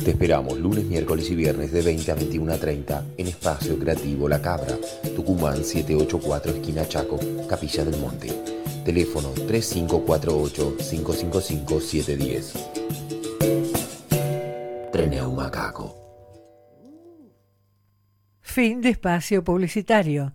Te esperamos lunes, miércoles y viernes de 20 a 21:30 en Espacio Creativo La Cabra, Tucumán 784 esquina Chaco, Capilla del Monte. Teléfono 3548-555-710. Treneu Macaco. Fin de espacio publicitario.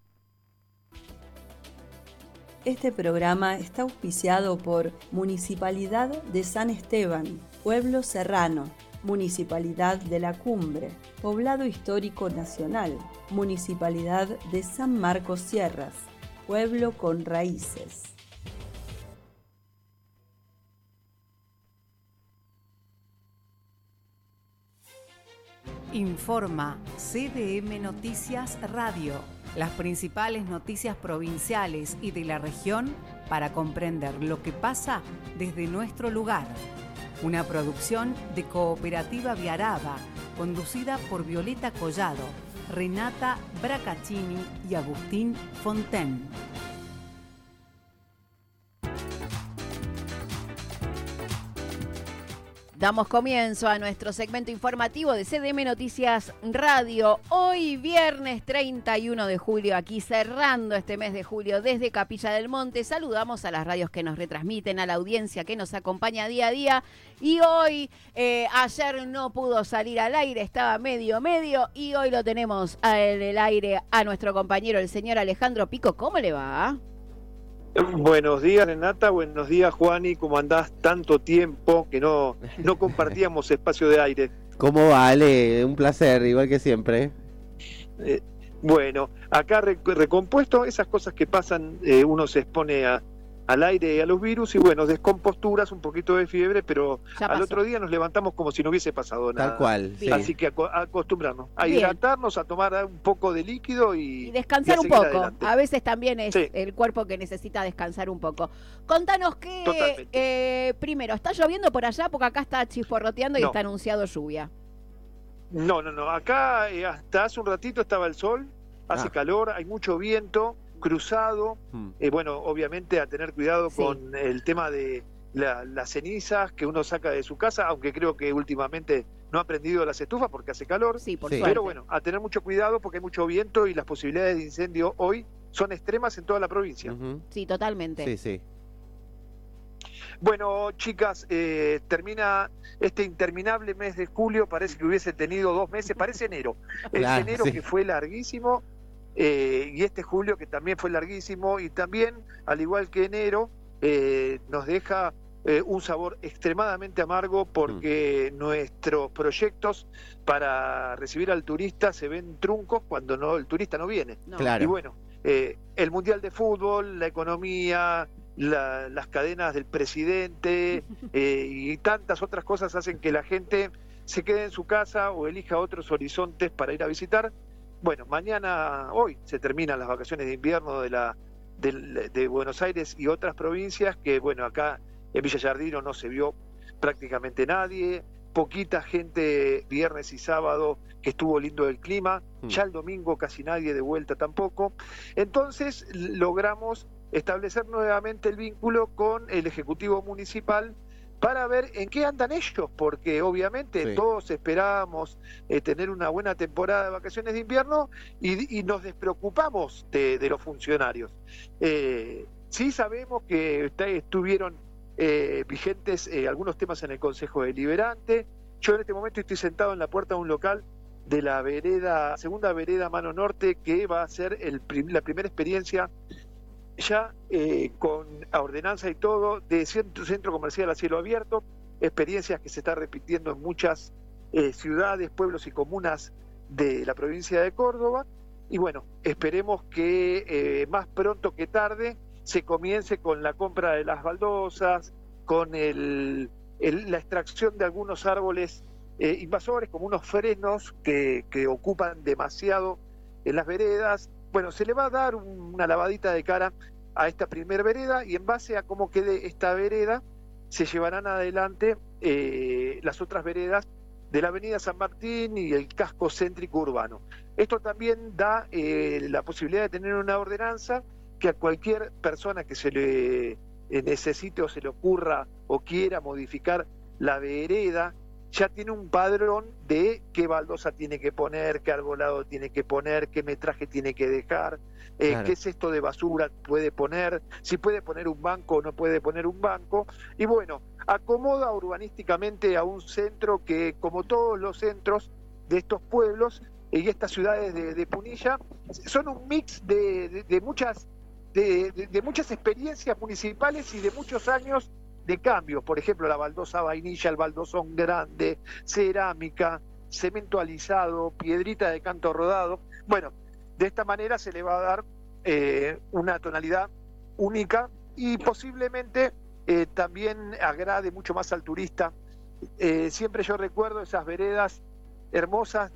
Este programa está auspiciado por Municipalidad de San Esteban, Pueblo Serrano, Municipalidad de la Cumbre, Poblado Histórico Nacional, Municipalidad de San Marcos Sierras, Pueblo con Raíces. Informa CDM Noticias Radio, las principales noticias provinciales y de la región para comprender lo que pasa desde nuestro lugar. Una producción de Cooperativa Viaraba, conducida por Violeta Collado, Renata Bracaccini y Agustín Fontaine. Damos comienzo a nuestro segmento informativo de CDM Noticias Radio. Hoy viernes 31 de julio, aquí cerrando este mes de julio desde Capilla del Monte. Saludamos a las radios que nos retransmiten, a la audiencia que nos acompaña día a día. Y hoy, ayer no pudo salir al aire, estaba medio, y hoy lo tenemos en el aire a nuestro compañero, el señor Alejandro Pico. ¿Cómo le va? Buenos días, Renata, buenos días, Juani, ¿cómo andás? Tanto tiempo que no compartíamos espacio de aire. ¿Cómo vale? Un placer, igual que siempre. Bueno, acá recompuesto, esas cosas que pasan, uno se expone al aire y a los virus, y bueno, descomposturas, un poquito de fiebre, pero al otro día nos levantamos como si no hubiese pasado nada. Tal cual, sí. Así que acostumbrarnos, a Bien. Hidratarnos, a tomar un poco de líquido y descansar un seguir poco. adelante. A veces también es Sí. el cuerpo que necesita descansar un poco. Contanos que, primero, ¿está lloviendo por allá? Porque acá está chisporroteando y No. está anunciado lluvia. No, acá hasta hace un ratito estaba el sol, hace calor, hay mucho viento cruzado, bueno, obviamente a tener cuidado con el tema de las cenizas que uno saca de su casa, aunque creo que últimamente no ha prendido las estufas porque hace calor, pero bueno, a tener mucho cuidado porque hay mucho viento y las posibilidades de incendio hoy son extremas en toda la provincia. Sí, totalmente. Sí. Bueno, chicas, termina este interminable mes de julio, parece que hubiese tenido 2 meses, parece enero. Claro, enero sí. que fue larguísimo, y este julio que también fue larguísimo, y también, al igual que enero, nos deja un sabor extremadamente amargo porque nuestros proyectos para recibir al turista se ven truncos cuando el turista no viene. No. Claro. Y bueno, el Mundial de Fútbol, la economía, las cadenas del presidente y tantas otras cosas hacen que la gente se quede en su casa o elija otros horizontes para ir a visitar. Bueno, hoy se terminan las vacaciones de invierno de Buenos Aires y otras provincias que, bueno, acá en Villa Giardino no se vio prácticamente nadie, poquita gente viernes y sábado que estuvo lindo el clima, ya el domingo casi nadie de vuelta tampoco. Entonces logramos establecer nuevamente el vínculo con el Ejecutivo Municipal para ver en qué andan ellos, porque obviamente todos esperábamos tener una buena temporada de vacaciones de invierno y nos despreocupamos de los funcionarios. Sí sabemos que estuvieron vigentes algunos temas en el Consejo Deliberante. Yo en este momento estoy sentado en la puerta de un local de la segunda vereda Mano Norte, que va a ser la primera experiencia ya con ordenanza y todo de centro comercial a cielo abierto, experiencias que se está repitiendo en muchas ciudades, pueblos y comunas de la provincia de Córdoba, y bueno, esperemos que más pronto que tarde se comience con la compra de las baldosas, con la extracción de algunos árboles invasores, como unos frenos que ocupan demasiado en las veredas. Bueno, se le va a dar una lavadita de cara a esta primer vereda y en base a cómo quede esta vereda se llevarán adelante las otras veredas de la avenida San Martín y el casco céntrico urbano. Esto también da la posibilidad de tener una ordenanza que a cualquier persona que se le necesite o se le ocurra o quiera modificar la vereda ya tiene un padrón de qué baldosa tiene que poner, qué arbolado tiene que poner, qué metraje tiene que dejar, qué cesto de basura puede poner, si puede poner un banco o no puede poner un banco. Y bueno, acomoda urbanísticamente a un centro que, como todos los centros de estos pueblos y estas ciudades de Punilla, son un mix de muchas experiencias municipales y de muchos años de cambio. Por ejemplo, la baldosa vainilla, el baldosón grande, cerámica, cemento alisado, piedrita de canto rodado. Bueno, de esta manera se le va a dar una tonalidad única y posiblemente también agrade mucho más al turista. Siempre yo recuerdo esas veredas hermosas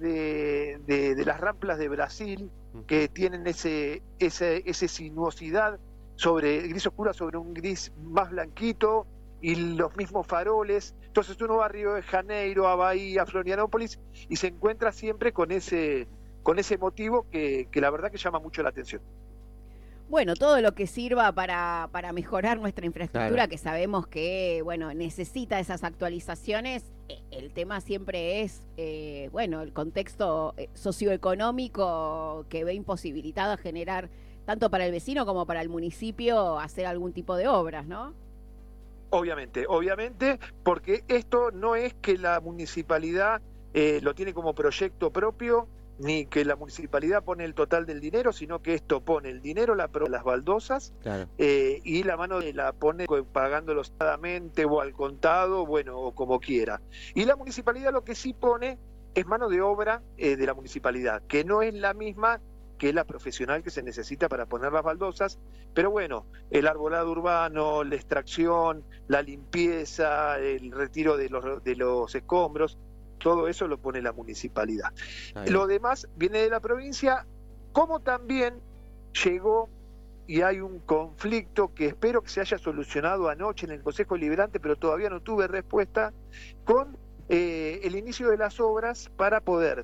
de las ramplas de Brasil, que tienen ese sinuosidad sobre gris oscura sobre un gris más blanquito, y los mismos faroles. Entonces uno va a Río de Janeiro, a Bahía, a Florianópolis, y se encuentra siempre con ese motivo que la verdad que llama mucho la atención. Bueno, todo lo que sirva para mejorar nuestra infraestructura, claro, que sabemos que, bueno, necesita esas actualizaciones. El tema siempre es, bueno, el contexto socioeconómico que ve imposibilitado a generar, tanto para el vecino como para el municipio, hacer algún tipo de obras, ¿no? Obviamente, porque esto no es que la municipalidad lo tiene como proyecto propio, ni que la municipalidad pone el total del dinero, sino que esto pone el dinero, las baldosas, claro, y la mano la pone pagándolo solamente o al contado, bueno, o como quiera. Y la municipalidad lo que sí pone es mano de obra de la municipalidad, que no es la misma que la profesional que se necesita para poner las baldosas, pero bueno, el arbolado urbano, la extracción, la limpieza, el retiro de los escombros, todo eso lo pone la municipalidad. Lo demás viene de la provincia, como también llegó, y hay un conflicto que espero que se haya solucionado anoche en el Consejo Deliberante, pero todavía no tuve respuesta, con el inicio de las obras para poder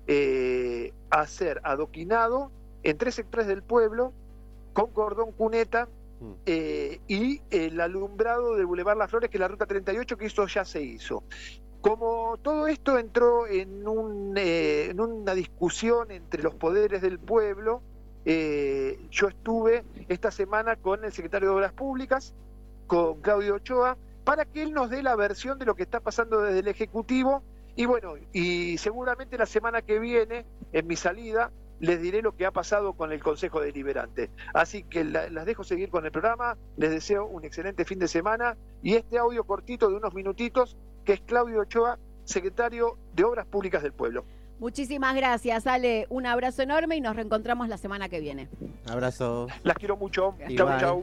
hacer adoquinado en 3 sectores del pueblo con cordón cuneta y el alumbrado del Boulevard Las Flores, que es la ruta 38, que eso ya se hizo. Como todo esto entró en una discusión entre los poderes del pueblo, yo estuve esta semana con el secretario de Obras Públicas, con Claudio Ochoa, para que él nos dé la versión de lo que está pasando desde el Ejecutivo. Y bueno, y seguramente la semana que viene, en mi salida, les diré lo que ha pasado con el Consejo Deliberante. Así que las dejo seguir con el programa, les deseo un excelente fin de semana, y este audio cortito de unos minutitos, que es Claudio Ochoa, secretario de Obras Públicas del Pueblo. Muchísimas gracias, Ale. Un abrazo enorme y nos reencontramos la semana que viene. Abrazo. Las quiero mucho. Chau.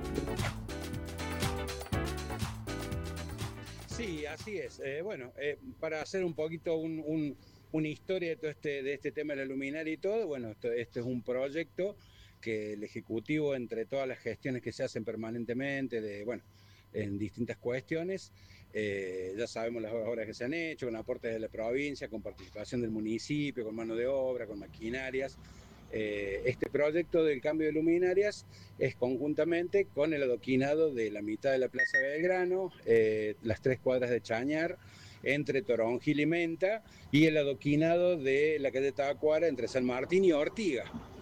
Sí, así es. Bueno, para hacer un poquito una historia de este tema de la luminaria y todo, bueno, este es un proyecto que el Ejecutivo, entre todas las gestiones que se hacen permanentemente, en distintas cuestiones, ya sabemos las obras que se han hecho, con aportes de la provincia, con participación del municipio, con mano de obra, con maquinarias. Este proyecto del cambio de luminarias es conjuntamente con el adoquinado de la mitad de la Plaza Belgrano, las 3 cuadras de Chañar, entre Toronjil y Menta, y el adoquinado de la calle Tabacuara entre San Martín y Ortiga.